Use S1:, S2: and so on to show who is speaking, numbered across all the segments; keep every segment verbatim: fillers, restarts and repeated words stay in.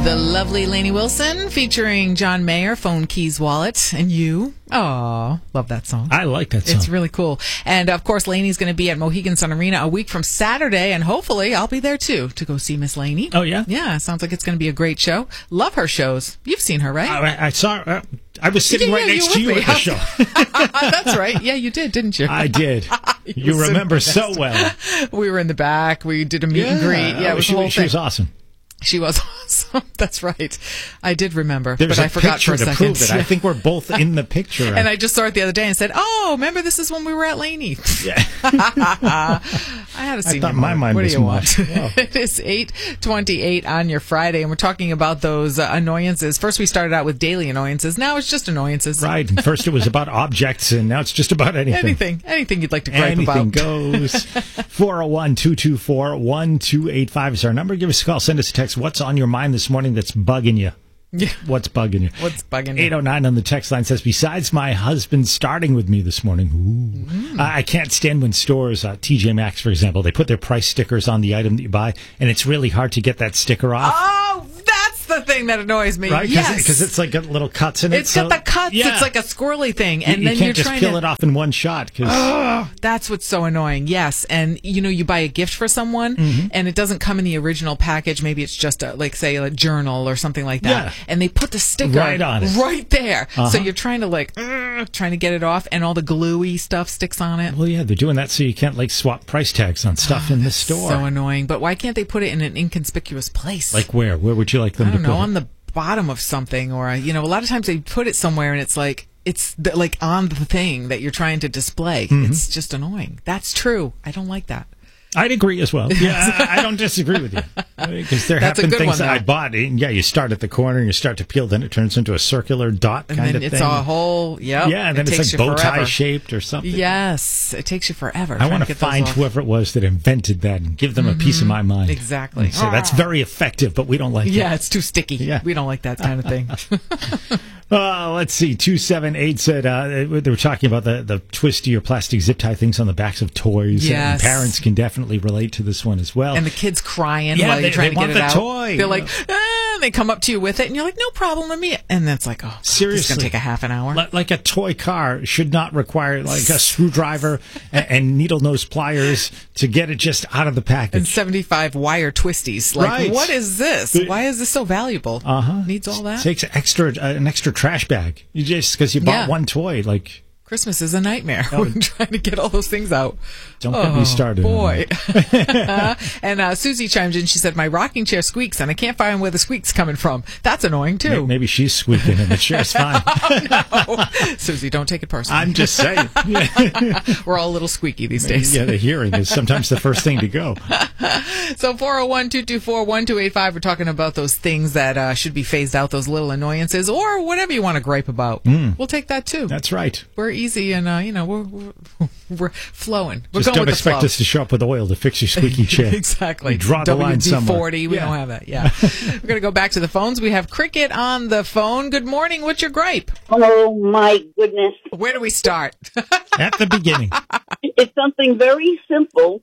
S1: The lovely Lainey Wilson featuring John Mayer, Phone Keys Wallet, and you. Aw, love that song.
S2: I like that song.
S1: It's really cool. And, of course, Lainey's going to be at Mohegan Sun Arena a week from Saturday, and hopefully I'll be there, too, to go see Miss Lainey.
S2: Oh, yeah?
S1: Yeah, sounds like it's going to be a great show. Love her shows. You've seen her, right?
S2: I, I saw uh, I was sitting
S1: Yeah,
S2: right
S1: yeah,
S2: next
S1: you
S2: to you
S1: were
S2: at the
S1: with
S2: show.
S1: That's right. Yeah, you did, didn't you?
S2: I did.
S1: You
S2: You
S1: were
S2: remember
S1: sitting
S2: so well.
S1: We were in the back. We did a meet and greet. Yeah, it was
S2: she,
S1: the whole
S2: she
S1: thing.
S2: was awesome.
S1: She was awesome. That's right. I did remember,
S2: There's
S1: but
S2: a
S1: I forgot for
S2: picture
S1: a
S2: to
S1: second.
S2: prove it. I think we're both in the picture.
S1: And I just saw it the other day and said, "Oh, remember this is when we were at Laney."
S2: Yeah.
S1: I had a senior
S2: thought my
S1: moment.
S2: mind
S1: What
S2: was
S1: do you
S2: mush.
S1: want?
S2: Wow.
S1: It is eight twenty-eight on your Friday, and we're talking about those uh, annoyances. First, we started out with daily annoyances. Now it's just annoyances.
S2: Right. And first it was about objects, and now it's just about anything.
S1: Anything, anything you'd like to gripe
S2: Anything
S1: about.
S2: goes. four oh one, two two four, one two eight five is our number. Give us a call. Send us a text. What's on your mind this morning that's bugging you?
S1: Yeah.
S2: What's bugging you?
S1: What's bugging you?
S2: eight oh nine on the text line says, besides my husband starting with me this morning, ooh,
S1: Mm.
S2: I I can't stand when stores, uh, T J Maxx, for example, they put their price stickers on the item that you buy, and it's really hard to get that sticker off.
S1: Oh, that's the thing that annoys me.
S2: Right?
S1: Yes.
S2: Because it's like got little cuts in it.
S1: It's got
S2: so-
S1: the cuts.
S2: Yeah.
S1: It's like a squirrely thing.
S2: You-
S1: And
S2: you
S1: then
S2: can't
S1: you're
S2: just
S1: trying
S2: peel
S1: to...
S2: it off in one shot. 'Cause
S1: That's what's so annoying. Yes. And, you know, you buy a gift for someone
S2: Mm-hmm.
S1: and it doesn't come in the original package. Maybe it's just, a, like, say, a journal or something like that.
S2: Yeah.
S1: And they put the sticker
S2: Right on it.
S1: right there.
S2: Uh-huh.
S1: So you're trying to, like, uh, trying to get it off, and all the gluey stuff sticks on it.
S2: Well, yeah, they're doing that so you can't, like, swap price tags on stuff in the store.
S1: So annoying. But why can't they put it in an inconspicuous place?
S2: Like where? Where would you like them
S1: I don't
S2: to
S1: know,
S2: put
S1: on
S2: it?
S1: the bottom of something, or you know, a lot of times they put it somewhere and it's like it's the, like on the thing that you're trying to display.
S2: Mm-hmm.
S1: It's just annoying. That's true. I don't like that.
S2: I'd agree as well. Yeah, I, I don't disagree with you. Because there
S1: That's a
S2: have been
S1: good
S2: things
S1: one,
S2: that I
S1: though.
S2: bought, and yeah, you start at the corner and you start to peel, then it turns into a circular dot
S1: And
S2: kind
S1: then
S2: of
S1: it's
S2: thing.
S1: a whole yep.
S2: yeah, and then
S1: it
S2: it's
S1: takes
S2: like
S1: you
S2: bow tie
S1: forever.
S2: shaped or something.
S1: Yes, it takes you forever.
S2: I
S1: trying
S2: want
S1: to
S2: to
S1: get those
S2: find
S1: off.
S2: whoever it was that invented that and give them a piece of my mind.
S1: Exactly.
S2: And say, that's very effective, but we don't like
S1: Yeah,
S2: it.
S1: it's too sticky.
S2: Yeah.
S1: We don't like that kind of thing.
S2: Uh, let's see. two seven eight said uh, they were talking about the, the twisty or plastic zip tie things on the backs of toys.
S1: Yes.
S2: And parents can definitely relate to this one as well.
S1: And the kids crying
S2: Yeah,
S1: while
S2: they-
S1: you're trying
S2: they
S1: to
S2: want
S1: get it
S2: the
S1: out.
S2: toy.
S1: They're like, ah, and they come up to you with it, and you're like, no problem, let me. And then it's like, oh, God, this is
S2: Seriously.
S1: going to take a half an hour.
S2: Li- Like a toy car should not require like a screwdriver and, and needle nose pliers to get it just out of the
S1: And
S2: package.
S1: seventy-five wire twisties. Like,
S2: Right.
S1: what is this?
S2: The-
S1: Why is this so valuable?
S2: Uh huh.
S1: Needs all that?
S2: Takes extra uh, an extra trash bag. You just because you bought
S1: Yeah.
S2: one toy. Like,
S1: Christmas is a nightmare. We're trying to get all those things out.
S2: don't get me started. on
S1: Boy.
S2: that.
S1: And uh, Susie chimed in. She said, my rocking chair squeaks, and I can't find where the squeak's coming from. That's annoying,
S2: May-
S1: too.
S2: Maybe she's squeaking and the chair's fine.
S1: No. Susie, don't take it personally.
S2: I'm just saying. Yeah.
S1: We're all a little squeaky these days.
S2: Yeah, the hearing is sometimes the first thing to go.
S1: So four oh one, two two four, one two eight five, we're talking about those things that uh, should be phased out, those little annoyances, or whatever you want to gripe about. We'll take that, too.
S2: That's right.
S1: We're easy, and, uh, you know, we're, we're, we're flowing. We're
S2: Just
S1: going
S2: don't
S1: with the
S2: expect
S1: flow.
S2: us to show up with oil to fix your squeaky chair.
S1: Exactly.
S2: We draw the line
S1: W D
S2: somewhere.
S1: forty, we
S2: Yeah.
S1: don't have that. Yeah. We're going to go back to the phones. We have Cricket on the phone. Good morning. What's your gripe?
S3: Oh my goodness.
S1: Where do we start?
S2: At the beginning.
S3: It's something very simple,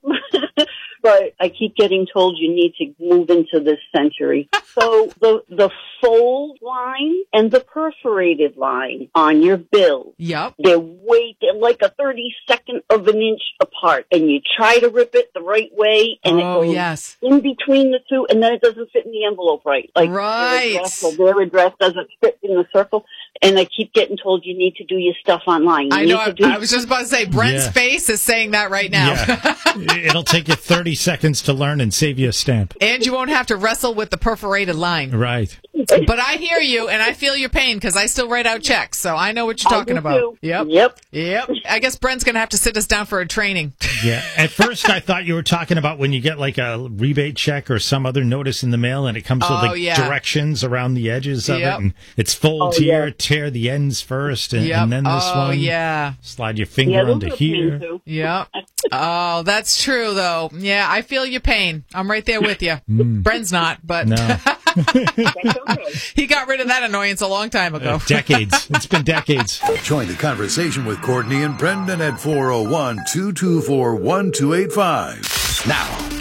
S3: but I keep getting told you need to move into this century. So the the fold line and the perforated line on your bill,
S1: Yep.
S3: they're way, they're like a thirty-second of an inch apart, and you try to rip it the right way, and
S1: Oh,
S3: it goes
S1: yes.
S3: in between the two, and then it doesn't fit in the envelope right. Like
S1: Right.
S3: their address or their address doesn't fit in the circle, and I keep getting told you need to do your stuff online. You
S1: I know.
S3: need to
S1: I,
S3: do-
S1: I was just about to say, Brent's
S2: Yeah.
S1: face is saying that right now.
S2: Yeah. It'll take you thirty seconds to learn and save you a stamp.
S1: And you won't have to wrestle with the perforated line.
S2: Right.
S1: But I hear you, and I feel your pain because I still write out checks, so I know what you're
S3: I
S1: talking
S3: do
S1: about.
S3: too.
S1: Yep.
S3: Yep.
S1: Yep. I guess Brent's going to have to sit us down for a training.
S2: Yeah. At first, I thought you were talking about when you get like a rebate check or some other notice in the mail, and it comes
S1: Oh,
S2: with like
S1: yeah.
S2: directions around the edges of
S1: Yep.
S2: it, and it's fold
S3: Oh,
S2: here,
S3: yeah.
S2: tear the ends first, and,
S1: Yep.
S2: and then this
S1: oh,
S2: one.
S1: yeah.
S2: Slide your finger
S3: Yeah, those
S2: onto
S3: are a pain,
S2: here.
S3: too.
S1: Yep. Oh, that's true, though. Yeah, I feel your pain. I'm right there with you. Brent's not, but
S2: No.
S3: That's okay.
S1: he got rid of that annoyance a long time ago.
S2: Uh, decades. It's been decades.
S4: Join the conversation with Courtney and Brendan at four oh one, two two four, one two eight five. Now,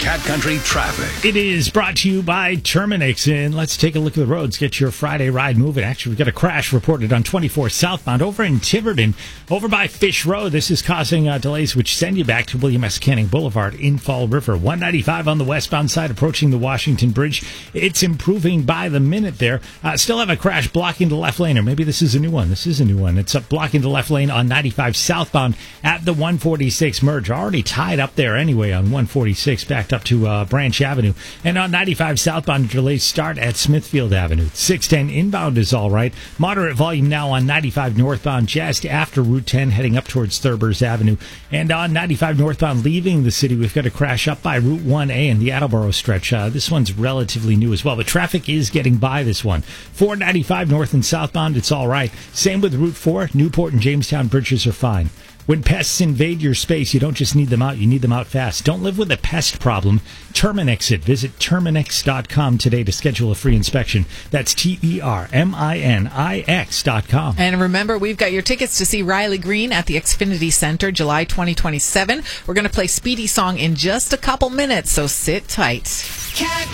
S4: Cat Country traffic.
S2: It is brought to you by Terminix, and let's take a look at the roads. Get your Friday ride moving. Actually, we've got a crash reported on twenty-four southbound over in Tiverton, over by Fish Road. This is causing uh, delays, which send you back to William S. Canning Boulevard in Fall River. one ninety-five on the westbound side, approaching the Washington Bridge. It's improving by the minute there. Uh, still have a crash blocking the left lane, or maybe this is a new one. This is a new one. It's up blocking the left lane on ninety-five southbound at the one forty-six merge. Already tied up there anyway on one forty-six, backed up to uh, Branch Avenue. And on ninety-five southbound, delays start at Smithfield Avenue. six ten inbound is all right. Moderate volume now on ninety-five northbound just after Route ten, heading up towards Thurbers Avenue. And on ninety-five northbound leaving the city, we've got a crash up by Route one A in the Attleboro stretch. Uh, this one's relatively new as well, but traffic is getting by this one. four ninety-five north and southbound, it's all right. Same with Route four. Newport and Jamestown bridges are fine. When pests invade your space, you don't just need them out, you need them out fast. Don't live with a pest problem. Terminix it. Visit Terminix dot com today to schedule a free inspection. That's T E R M I N I X dot com.
S1: And remember, we've got your tickets to see Riley Green at the Xfinity Center July twenty twenty-seven. We're going to play Speedy Song in just a couple minutes, so sit tight.